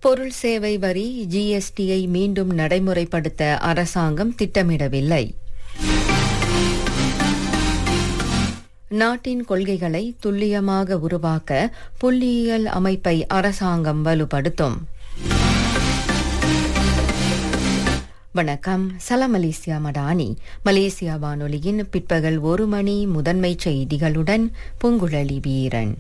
பொருள் சேவை வரி ஜிஎஸ்டியை மீண்டும் நடைமுறைப்படுத்த அரசாங்கம் திட்டமிடவில்லை. நாட்டின் கொள்கைகளை துல்லியமாக உருவாக்க புள்ளியியல் அமைப்பை அரசாங்கம் வலுப்படுத்தும். வணக்கம். சலாம் மலேசியா மடானி. மலேசியா வானொலியின் பிற்பகல் 1 மணி முதன்மை செய்திகளுடன் பூங்குழலி வீரன்.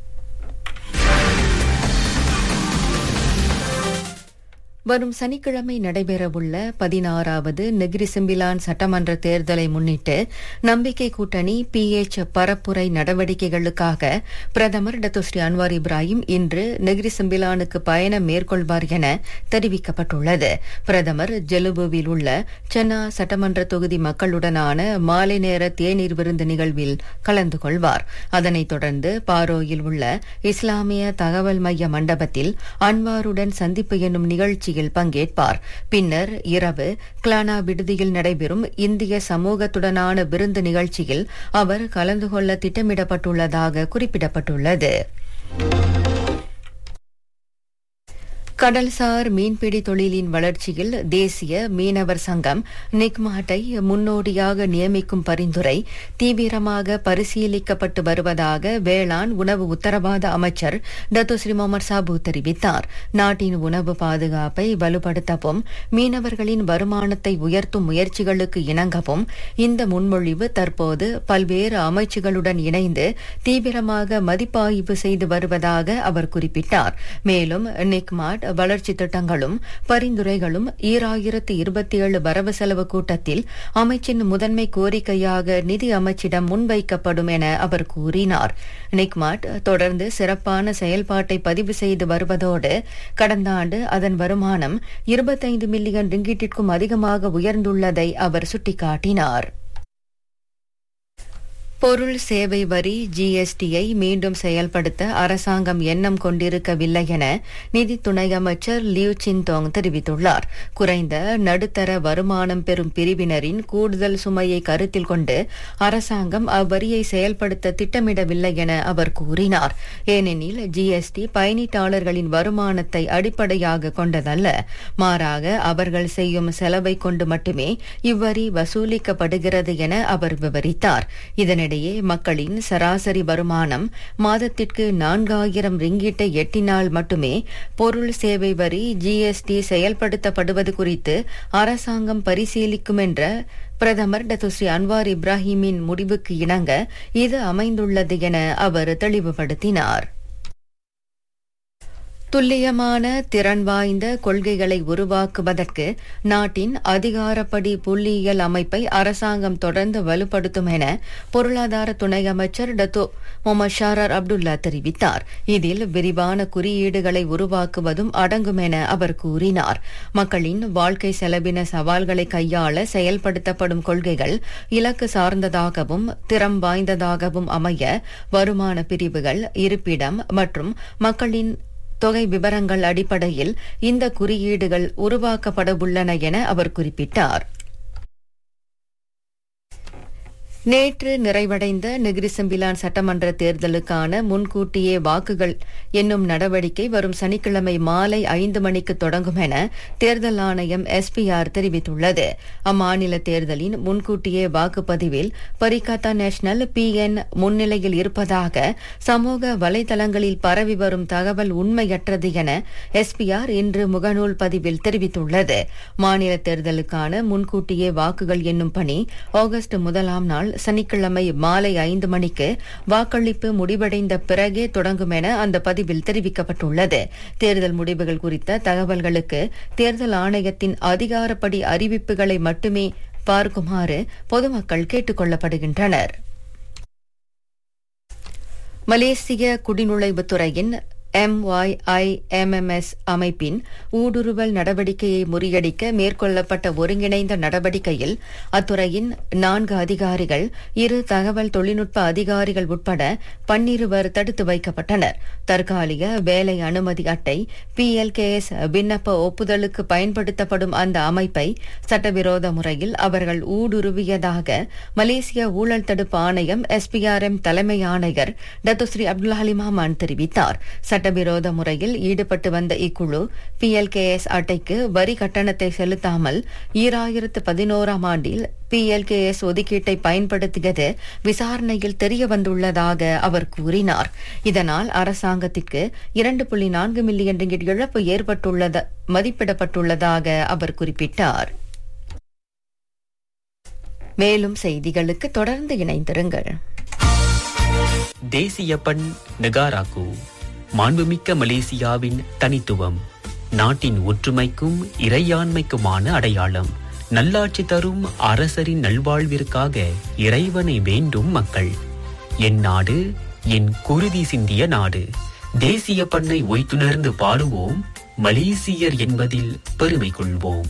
வரும் சனிக்கிழமை நடைபெறவுள்ள 16வது நெகிரி சிம்பிலான் சட்டமன்ற தேர்தலை முன்னிட்டு நம்பிக்கை கூட்டணி PH பரப்புரை நடவடிக்கைகளுக்காக பிரதமர் டத்துஸ்ரீ அன்வார் இப்ராஹிம் இன்று நெகிரி சிம்பிலானுக்கு பயணம் மேற்கொள்வார் என தெரிவிக்கப்பட்டுள்ளது. பிரதமர் ஜெலுபுவில் உள்ள சென்னா சட்டமன்ற தொகுதி மக்களுடனான மாலை நேர தேநீர் விருந்து நிகழ்வில் கலந்து கொள்வார். அதனைத் தொடர்ந்து பாரோயில் உள்ள இஸ்லாமிய தகவல் மைய மண்டபத்தில் அன்வாருடன் சந்திப்பு என்னும் நிகழ்ச்சி பங்கேற்பார். பின்னர் இரவு கிளானா விடுதியில் நடைபெறும் இந்திய சமூகத்துடனான விருந்து நிகழ்ச்சியில் அவர் கலந்து கொள்ள திட்டமிடப்பட்டுள்ளதாக குறிப்பிடப்பட்டுள்ளது. கடல்சார் மீன்பிடி தொழிலின் வளர்ச்சியில் தேசிய மீனவர் சங்கம் நிக்மாட்டை முன்னோடியாக நியமிக்கும் பரிந்துரை தீவிரமாக பரிசீலிக்கப்பட்டு வருவதாக வேளாண் உணவு உத்தரவாத அமைச்சர் டத்துஸ்ரீ முகமது சாபு தெரிவித்தார். நாட்டின் உணவு பாதுகாப்பை வலுப்படுத்தவும் மீனவர்களின் வருமானத்தை உயர்த்தும் முயற்சிகளுக்கு இணங்கவும் இந்த முன்மொழிவு தற்போது பல்வேறு அமைச்சுகளுடன் இணைந்து தீவிரமாக மதிப்பாய்வு செய்து வருவதாக அவர் குறிப்பிட்டார். மேலும் நிக்மாட் வளர்ச்சி திட்டங்களும் பரிந்துரைகளும் 2027 வரவு செலவு கூட்டத்தில் அமைச்சின் முதன்மை கோரிக்கையாக நிதி அமைச்சிடம் முன்வைக்கப்படும் என அவர் கூறினார். நிக்மாட் தொடர்ந்து சிறப்பான செயல்பாட்டை பதிவு செய்து வருவதோடு கடந்த ஆண்டு அதன் வருமானம் 25 மில்லியன் ரிங்கிட்டிற்கும் அதிகமாக உயர்ந்துள்ளதை அவர் சுட்டிக்காட்டினார். பொருள் சேவை வரி ஜிஎஸ்டியை மீண்டும் செயல்படுத்த அரசாங்கம் எண்ணம் கொண்டிருக்கவில்லை என நிதி துணை அமைச்சர் லியூ சின்தோங் தெரிவித்துள்ளார். குறைந்த நடுத்தர வருமானம் பெறும் பிரிவினரின் கூடுதல் சுமையை கருத்தில் கொண்டு அரசாங்கம் அவ்வரியை செயல்படுத்த திட்டமிடவில்லை என அவர் கூறினார். ஏனெனில் ஜிஎஸ்டி பயணீட்டாளர்களின் வருமானத்தை அடிப்படையாக கொண்டதல்ல, மாறாக அவர்கள் செய்யும் செலவை கொண்டு மட்டுமே இவ்வரி வசூலிக்கப்படுகிறது என அவர் விவரித்தார். இதனிடையே மக்களின் சராசரி வருமானம் மாதத்திற்கு 4000 ரிங்கிட்டை எட்டினால் மட்டுமே பொருள் சேவை வரி ஜிஎஸ்டி செயல்படுத்தப்படுவது குறித்து அரசாங்கம் பரிசீலிக்கும் என்ற பிரதமர் டத்துஸ்ரீ அன்வார் இப்ராஹிமின் முடிவுக்கு இணங்க இது அமைந்துள்ளது என அவர் தெளிவுபடுத்தினார். துல்லியமான திறன் வாய்ந்த கொள்கைகளை உருவாக்குவதற்கு நாட்டின் அதிகாரப்படி புள்ளியியல் அமைப்பை அரசாங்கம் தொடர்ந்து வலுப்படுத்தும் என பொருளாதார துணை அமைச்சர் டத்தோ முகமது ஷாரர் அப்துல்லா தெரிவித்தார். இதில் விரிவான குறியீடுகளை உருவாக்குவதும் அடங்கும் என அவர் கூறினார். மக்களின் வாழ்க்கை செலவின சவால்களை கையாள செயல்படுத்தப்படும் கொள்கைகள் இலக்கு சார்ந்ததாகவும் திறம் வாய்ந்ததாகவும் அமைய வருமான பிரிவுகள், இருப்பிடம் மற்றும் மக்களின் தொகை விவரங்கள் அடிப்படையில் இந்த குறியீடுகள் உருவாக்கப்படவுள்ளன என அவர் குறிப்பிட்டார். நேற்று நிறைவடைந்த நெகிரி சிம்பிலான் சட்டமன்ற தேர்தலுக்கான முன்கூட்டியே வாக்குகள் எண்ணும் நடவடிக்கை வரும் சனிக்கிழமை மாலை 5 மணிக்கு தொடங்கும் என தேர்தல் ஆணையம் SPR தெரிவித்துள்ளது. அம்மாநில தேர்தலின் முன்கூட்டியே வாக்குப்பதிவில் பரிகாத்தா நேஷனல் PN முன்னிலையில் இருப்பதாக சமூக வலைதளங்களில் பரவி வரும் தகவல் உண்மையற்றது என SPR இன்று முகநூல் பதிவில் தெரிவித்துள்ளது. மாநில தேர்தலுக்கான முன்கூட்டியே வாக்குகள் எண்ணும் பணி ஆகஸ்ட் 1ஆம் நாள் சனிக்கிழமை மாலை 5 மணிக்கு வாக்களிப்பு முடிவடைந்த பிறகே தொடங்கும் என அந்த பதிவில் தெரிவிக்கப்பட்டுள்ளது. தேர்தல் முடிவுகள் குறித்த தகவல்களுக்கு தேர்தல் ஆணையத்தின் அதிகாரப்படி அறிவிப்புகளை மட்டுமே பார்க்குமாறு பொதுமக்கள் கேட்டுக் கொள்ளப்படுகின்றனர். மலேசிய குடிநுழைவுத் துறையின் MYIMMS அமைப்பின் ஊடுருவல் நடவடிக்கையை முறியடிக்க மேற்கொள்ளப்பட்ட ஒருங்கிணைந்த நடவடிக்கையில் அத்துறையின் 4 அதிகாரிகள், 2 தகவல் தொழில்நுட்ப அதிகாரிகள் உட்பட 12 தடுத்து வைக்கப்பட்டனர். தற்காலிக வேலை அனுமதி அட்டை PLKS விண்ணப்ப ஒப்புதலுக்கு பயன்படுத்தப்படும் அந்த அமைப்பை சட்டவிரோத முறையில் அவர்கள் ஊடுருவியதாக மலேசிய ஊழல் தடுப்பு ஆணையம் SPRM தலைமை ஆணையர் டத்துஸ்ரீ அப்துல் ஹலீம் ஹமான் தெரிவித்தார். சட்டவிரோத முறையில் ஈடுபட்டு வந்த இக்குழு PLKS அட்டைக்கு வரி கட்டணத்தை செலுத்தாமல் 2011ஆம் ஆண்டில் PLKS ஒதுக்கீட்டை பயன்படுத்தியது விசாரணையில் தெரியவந்துள்ளதாக அவர் கூறினார். இதனால் அரசாங்கத்திற்கு 2.4 மில்லியன் ரிங்கிட் இழப்பு மதிப்பிடப்பட்டுள்ளதாக அவர் குறிப்பிட்டார். மேலும் செய்திகளுக்கு தொடர்ந்து இணைந்திருங்கள். தேசிய பண் நெகாராக்கு மாண்புமிக்க மலேசியாவின் தனித்துவம், நாட்டின் ஒற்றுமைக்கும் இறையாண்மைக்குமான அடையாளம். நல்லாட்சி தரும் அரசரின் நல்வாழ்விற்காக இறைவனை வேண்டும் மக்கள். என் நாடு என் குருதி சிந்திய நாடு. தேசிய பண்ணை ஒய்த்துணர்ந்து பாடுவோம், மலேசியர் என்பதில் பெருமை கொள்வோம்.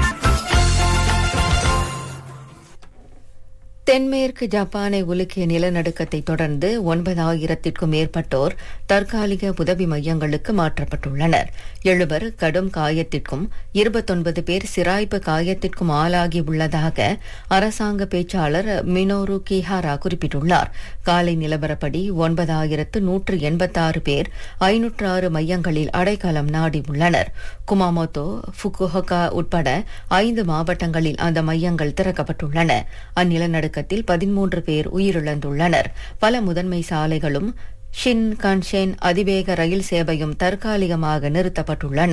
தென்மேற்கு ஜப்பானை உலுக்கிய நிலநடுக்கத்தை தொடர்ந்து 9,000க்கும் மேற்பட்டோர் தற்காலிக உதவி மையங்களுக்கு மாற்றப்பட்டுள்ளனர். 7 கடும் காயத்திற்கும் 29 பேர் சிராய்ப்பு காயத்திற்கும் ஆளாகியுள்ளதாக அரசாங்க பேச்சாளர் மினோரு கிஹாரா குறிப்பிட்டுள்ளார். காலை நிலவரப்படி 9,186 பேர் 506 மையங்களில் அடைக்கலம் நாடியுள்ளனர். குமாமோட்டோ, ஃபுகுஹோகா உட்பட 5 மாவட்டங்களில் அந்த மையங்கள் திறக்கப்பட்டுள்ளன. அந்நிலநடுக்க 13 பேர் உயிரிழந்துள்ளனர். பல முதன்மை சாலைகளும் ஷின்கான்சென் அதிவேக ரயில் சேவையும் தற்காலிகமாக நிறுத்தப்பட்டுள்ளன.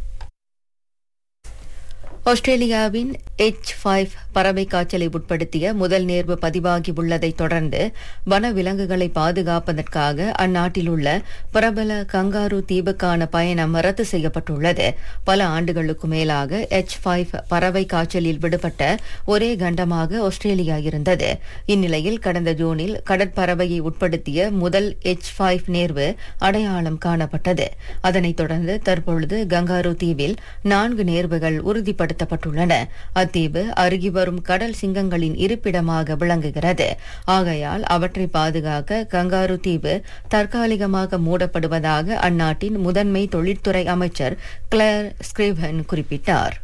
ஆஸ்திரேலியாவின் H5 பறவை காய்ச்சலை உட்படுத்திய முதல் நேர்வு பதிவாகியுள்ளதை தொடர்ந்து வனவிலங்குகளை பாதுகாப்பதற்காக அந்நாட்டில் உள்ள பிரபல கங்காரு தீவுக்கான பயணம் ரத்து செய்யப்பட்டுள்ளது. பல ஆண்டுகளுக்கு மேலாக H5 பறவை காய்ச்சலில் விடுபட்ட ஒரே கண்டமாக ஆஸ்திரேலியா இருந்தது. இந்நிலையில் கடந்த ஜூனில் கடற்பறவையை உட்படுத்திய முதல் H5 நேர்வு அடையாளம் காணப்பட்டது. அதனைத் தொடர்ந்து தற்பொழுது கங்காரு தீவில் 4 நேர்வுகள் உறுதிப்படுத்தப்பட்டுள்ளன. அத்தீவு அருகி வரும் கடல் சிங்கங்களின் இருப்பிடமாக விளங்குகிறது. ஆகையால் அவற்றை பாதுகாக்க கங்காரு தீவு தற்காலிகமாக மூடப்படுவதாக அந்நாட்டின் முதன்மை தொழில்துறை அமைச்சர் கிளேர் ஸ்கிரிவன் குறிப்பிட்டார்.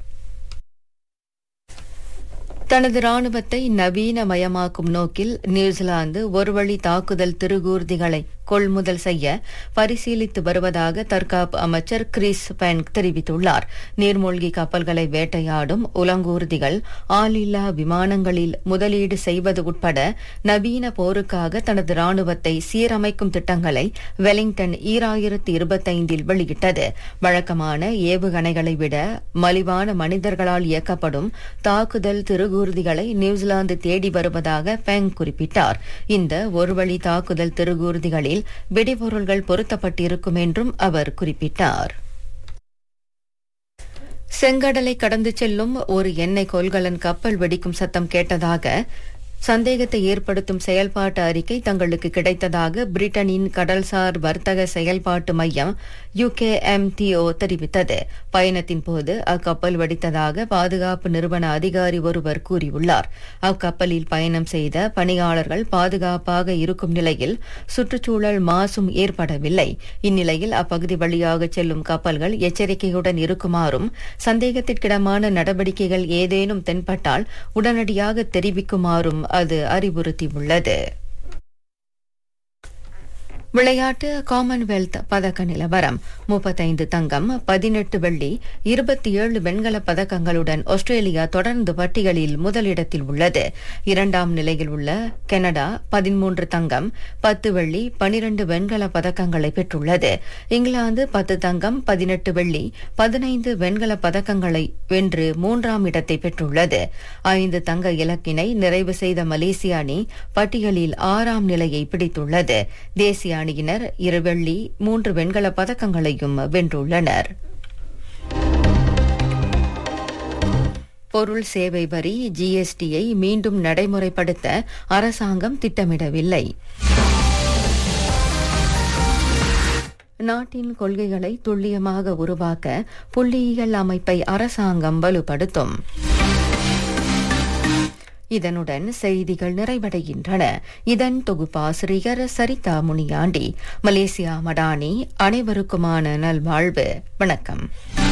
தனது ராணுவத்தை நவீனமயமாக்கும் நோக்கில் நியூசிலாந்து ஒருவழி தாக்குதல் திருகூர்திகளை கொள்முதல் செய்ய பரிசீலித்து வருவதாக தற்காப்பு அமைச்சர் கிறிஸ் பென் தெரிவித்துள்ளார். நீர்மூழ்கி கப்பல்களை வேட்டையாடும் உலங்கூர்திகள், ஆளில்லா விமானங்களில் முதலீடு செய்வது உட்பட நவீன போருக்காக தனது ராணுவத்தை சீரமைக்கும் திட்டங்களை வெலிங்டன் 2025 வெளியிட்டது. வழக்கமான ஏவுகணைகளை விட மலிவான மனிதர்களால் இயக்கப்படும் தாக்குதல் திருகூர்திகளை நியூசிலாந்து தேடி வருவதாக பெங் குறிப்பிட்டார். இந்த ஒருவழி தாக்குதல் திருகூர்திகளில் வெடிபொருள்கள் பொருத்தப்பட்டிருக்கும் என்றும் அவர் குறிப்பிட்டார். செங்கடலை கடந்து செல்லும் ஒரு எண்ணெய் கொள்கலன் கப்பல் வெடிக்கும் சத்தம் கேட்டதாக சந்தேகத்தை ஏற்படுத்தும் செயல்பாட்டு அறிக்கை தங்களுக்கு கிடைத்ததாக பிரிட்டனின் கடல்சார் வர்த்தக செயல்பாட்டு மையம் UKMTO தெரிவித்தது. பயணத்தின் போது அக்கப்பல் வெடித்ததாக பாதுகாப்பு நிறுவன அதிகாரி ஒருவர் கூறியுள்ளார். அக்கப்பலில் பயணம் செய்த பணியாளர்கள் பாதுகாப்பாக இருக்கும் நிலையில் சுற்றுச்சூழல் மாசும் ஏற்படவில்லை. இந்நிலையில் அப்பகுதி வழியாக செல்லும் கப்பல்கள் எச்சரிக்கையுடன் இருக்குமாறும் சந்தேகத்திற்கிடமான நடவடிக்கைகள் ஏதேனும் தென்பட்டால் உடனடியாக தெரிவிக்குமாறும் அது அறிவுறுத்தியுள்ளது. விளையாட்டு காமன்வெல்த் பதக்க நிலவரம்: 35 தங்கம், 18 வெள்ளி, 27 வெண்கல பதக்கங்களுடன் ஆஸ்திரேலியா தொடர்ந்து பட்டியலில் முதலிடத்தில் உள்ளது. 2ஆம் நிலையில் உள்ள கனடா 13 தங்கம், 10 வெள்ளி, 12 வெண்கல பதக்கங்களை பெற்றுள்ளது. இங்கிலாந்து 10 தங்கம், 18 வெள்ளி, 15 வெண்கல பதக்கங்களை வென்று 3ஆம் இடத்தை பெற்றுள்ளது. 5 தங்க இலக்கினை நிறைவு செய்த மலேசிய அணி பட்டியலில் 6ஆம் நிலையை பிடித்துள்ளது. தேசிய அணியினர் 2 வெள்ளி, 3 வெண்கல பதக்கங்களையும் வென்றுள்ளனர். பொருள் சேவை வரி GST-யை மீண்டும் நடைமுறைப்படுத்த அரசாங்கம் திட்டமிடவில்லை. நாட்டின் கொள்கைகளை துல்லியமாக உருவாக்க புள்ளியியல் அமைப்பை அரசாங்கம் வலுப்படுத்தும். இதனுடன் செய்திகள் நிறைவடைகின்றன. இதன் தொகுப்பாசிரியர் சரிதா முனியாண்டி. மலேசியா மடானி. அனைவருக்குமான நல்வாழ்வு. வணக்கம்.